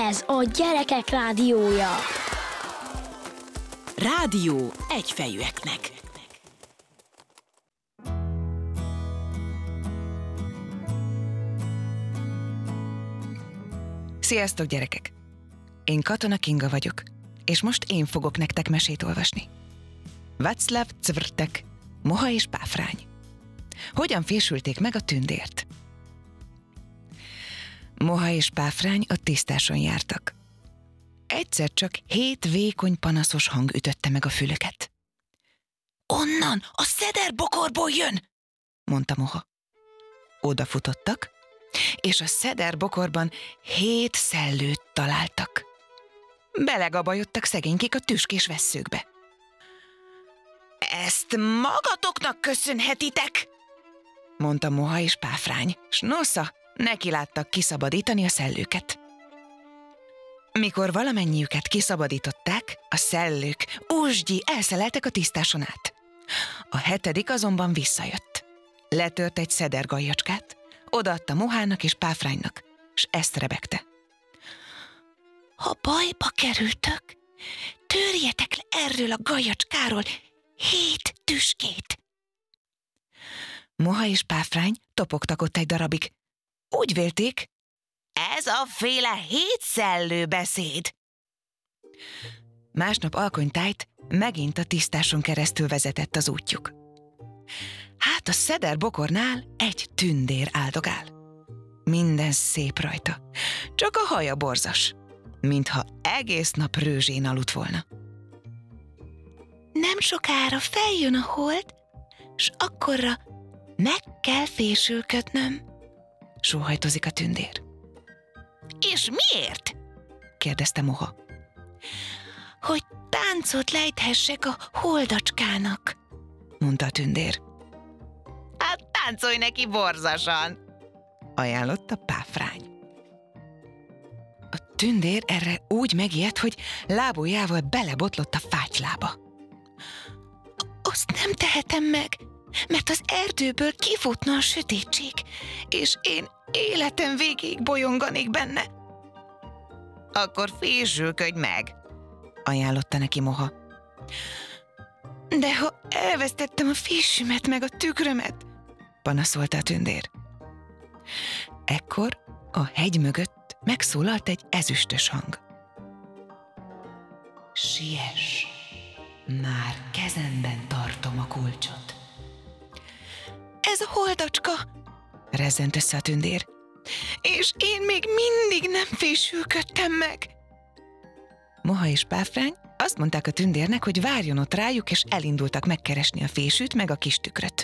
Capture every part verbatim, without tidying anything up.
Ez a Gyerekek Rádiója. Rádió egyfejűeknek. Sziasztok, gyerekek! Én Katona Kinga vagyok, és most én fogok nektek mesét olvasni. Václav Cvrtek, Moha és Páfrány. Hogyan fésülték meg a tündért? Moha és Páfrány a tisztáson jártak. Egyszer csak hét vékony, panaszos hang ütötte meg a fülöket. Onnan, a szederbokorból jön, mondta Moha. Odafutottak, és a szederbokorban hét szellőt találtak. Belegabajodtak szegénykék a tüskés vesszőkbe. Ezt magatoknak köszönhetitek, mondta Moha és Páfrány, s nosza, neki láttak kiszabadítani a szellőket. Mikor valamennyiüket kiszabadították, a szellők úsgyi elszeleltek a tisztáson át. A hetedik azonban visszajött. Letört egy szedergajjacskát, odaadta Mohának és Páfránynak, s ezt rebegte. Ha bajba kerültök, törjetek le erről a gajjacskáról hét tüskét. Moha és Páfrány topogtak ott egy darabig. Úgy vélték, ez a féle hét szellő beszéd. Másnap alkonytájt megint a tisztáson keresztül vezetett az útjuk. Hát a szederbokornál egy tündér áldogál. Minden szép rajta, csak a haja borzas, mintha egész nap rőzsén aludt volna. Nem sokára feljön a hold, s akkorra meg kell fésülködnöm, sóhajtozik a tündér. És miért? kérdezte Moha. Hogy táncot lejthessek a holdacskának, mondta a tündér. Hát táncolj neki borzasan, ajánlotta Páfrány. A tündér erre úgy megijedt, hogy lábujjával belebotlott a fátylába. Azt nem tehetem meg, mert az erdőből kifutna a sötétség, és én életem végéig bolyonganék benne. Akkor fésülködj meg, ajánlotta neki Moha. De ha elvesztettem a fésümet meg a tükrömet, panaszolta a tündér. Ekkor a hegy mögött megszólalt egy ezüstös hang. Siess, már kezemben tartom a kulcsot. Ez a holdacska, rezzent össze a tündér, és én még mindig nem fésülködtem meg. Moha és Páfrány azt mondták a tündérnek, hogy várjon ott rájuk, és elindultak megkeresni a fésűt meg a kis tükröt.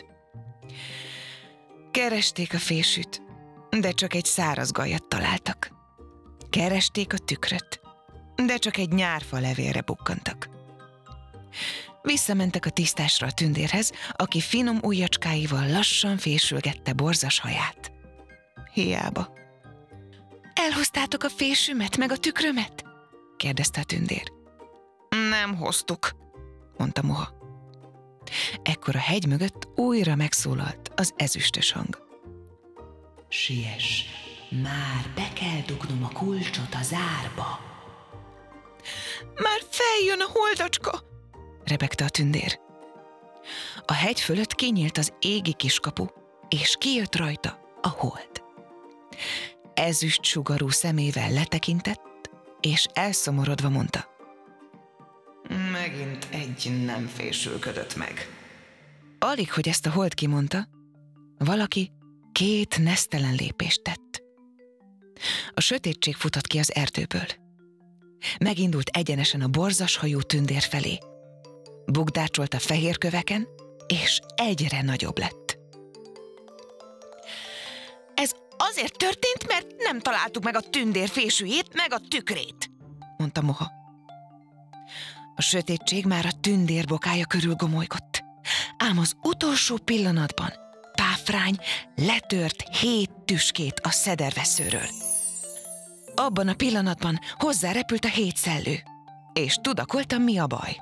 Keresték a fésűt, de csak egy száraz gajat találtak. Keresték a tükröt, de csak egy nyárfa levélre bukkantak. Visszamentek a tisztásra a tündérhez, aki finom ujjacskáival lassan fésülgette borzas haját. Hiába. Elhoztátok a fésümet meg a tükrömet? kérdezte a tündér. Nem hoztuk, mondta Moha. Ekkor a hegy mögött újra megszólalt az ezüstös hang. Siess, már be kell dugnom a kulcsot a zárba. Már feljön a holdacska, rebegte a tündér. A hegy fölött kinyílt az égi kiskapu, és kijött rajta a hold. Ezüst sugarú szemével letekintett, és elszomorodva mondta. Megint egy nem fésülködött meg. Alig, hogy ezt a hold kimondta, valaki két nesztelen lépést tett. A sötétség futott ki az erdőből. Megindult egyenesen a borzas hajú tündér felé. Bugdácsolt a fehér köveken, és egyre nagyobb lett. Ez azért történt, mert nem találtuk meg a tündér fésűjét, meg a tükrét, mondta Moha. A sötétség már a tündér bokája körül gomolygott, ám az utolsó pillanatban Páfrány letört hét tüskét a szedervesszőről. Abban a pillanatban hozzárepült a hét szellő, és tudakolta, mi a baj.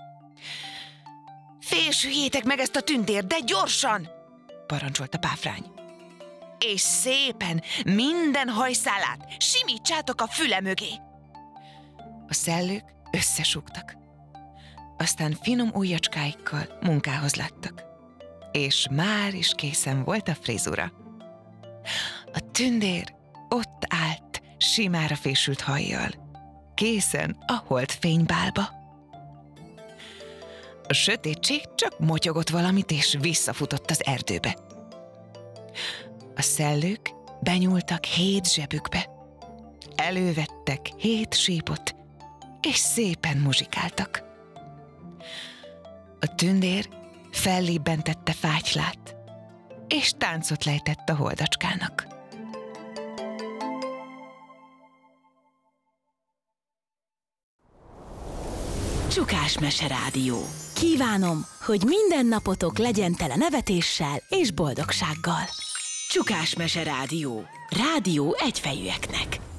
Fésüljétek meg ezt a tündért, de gyorsan! parancsolta Páfrány. És szépen minden hajszálát simítsátok a füle mögé. A szellők összesúgtak. Aztán finom ujjacskáikkal munkához láttak. És már is készen volt a frizura. A tündér ott állt, simára fésült hajjal, készen a holdfénybálba. A sötétség csak motyogott valamit, és visszafutott az erdőbe. A szellők benyúltak hét zsebükbe, elővettek hét sípot, és szépen muzsikáltak. A tündér fellibbentette fátylát, és táncot lejtett a holdacskának. Csukás Mese Rádió. Kívánom, hogy minden napotok legyen tele nevetéssel és boldogsággal. Csukás Mese Rádió. Rádió egyfejűeknek.